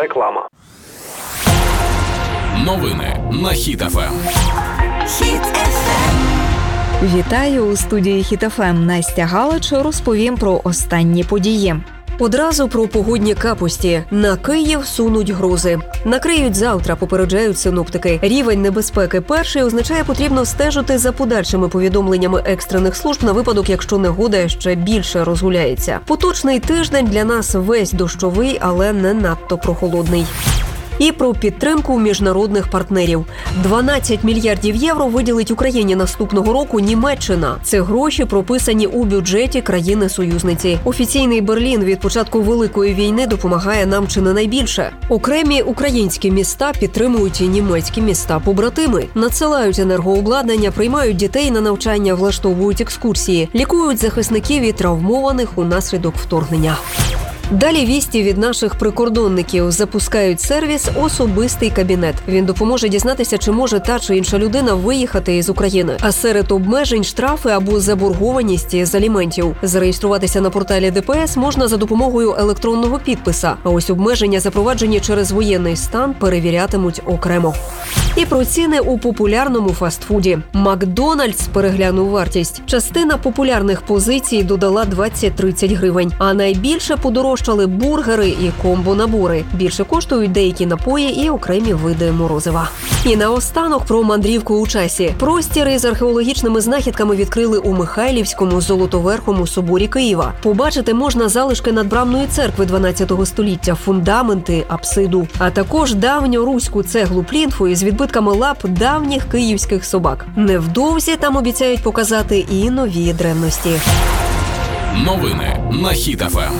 Реклама. Новини на Хіт ФМ. Вітаю у студії Хіт ФМ. Настя Галич, розповім про останні події. Одразу про погодні капусті. На Київ сунуть грози. Накриють завтра, попереджають синоптики. Рівень небезпеки перший означає, потрібно стежити за подальшими повідомленнями екстрених служб на випадок, якщо негода ще більше розгуляється. Поточний тиждень для нас весь дощовий, але не надто прохолодний. І про підтримку міжнародних партнерів. 12 мільярдів євро виділить Україні наступного року Німеччина. Це гроші, прописані у бюджеті країни-союзниці. Офіційний Берлін від початку Великої війни допомагає нам чи не найбільше. Окремі українські міста підтримують і німецькі міста-побратими. Надсилають енергообладнання, приймають дітей на навчання, влаштовують екскурсії, лікують захисників і травмованих унаслідок вторгнення. Далі вісті від наших прикордонників. Запускають сервіс «Особистий кабінет». Він допоможе дізнатися, чи може та чи інша людина виїхати із України. А серед обмежень – штрафи або заборгованість з аліментів. Зареєструватися на порталі ДПС можна за допомогою електронного підписа. А ось обмеження, запроваджені через воєнний стан, перевірятимуть окремо. І про ціни у популярному фастфуді. Макдональдс переглянув вартість. Частина популярних позицій додала 20-30 гривень. А найбільше подорожчали бургери і комбо-набори. Більше коштують деякі напої і окремі види морозива. І наостанок про мандрівку у часі. Простір із археологічними знахідками відкрили у Михайлівському Золотоверхому соборі Києва. Побачити можна залишки надбрамної церкви 12 століття, фундаменти, апсиду. А також давньоруську цеглу плінфу із відбитками лап давніх київських собак. Невдовзі там обіцяють показати і нові древності. Новини на Хіт ФМ.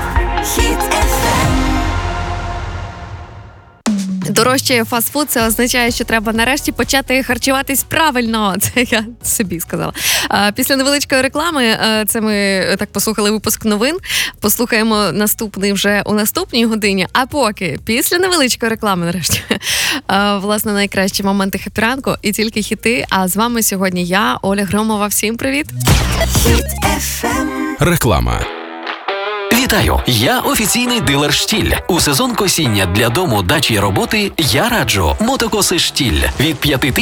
Дорожчає фастфуд, це означає, що треба нарешті почати харчуватись правильно. Це я собі сказала. Після невеличкої реклами, це ми так послухали випуск новин, послухаємо наступний вже у наступній годині, а поки після невеличкої реклами нарешті, власне, найкращі моменти хеппі-ранку і тільки хіти. А з вами сьогодні я, Оля Громова. Всім привіт! Реклама. Вітаю! Я офіційний дилер «Штіль». У сезон косіння для дому, дачі й роботи я раджу мотокоси «Штіль» від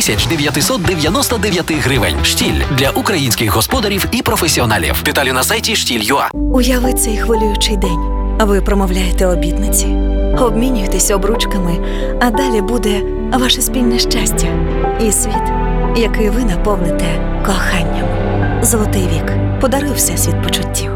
5999 гривень. «Штіль» для українських господарів і професіоналів. Деталі на сайті штіль.ua. Уяви цей хвилюючий день. А ви промовляєте обітниці, обмінюєтесь обручками, а далі буде ваше спільне щастя і світ, який ви наповните коханням. Золотий вік. Подаруй всесвіт почуттів.